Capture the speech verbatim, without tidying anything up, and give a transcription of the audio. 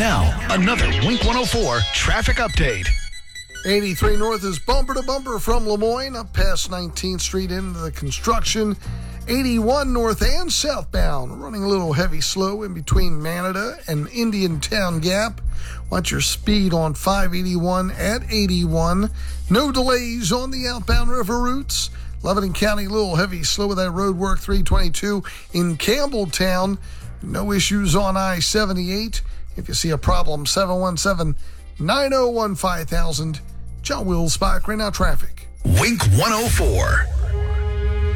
Now, another Wink one oh four traffic update. eighty-three North is bumper to bumper from Lemoyne up past nineteenth Street into the construction. eighty-one North and southbound running a little heavy slow in between Manada and Indiantown Gap. Watch your speed on five eighty-one at eighty-one. No delays on the outbound river routes. Lebanon County, a little heavy slow with that road work. three twenty-two in Campbelltown. No issues on I seventy-eight. If you see a problem, seven one seven, nine oh one, five thousand. John Wills, Spike, right now traffic. Wink one oh four.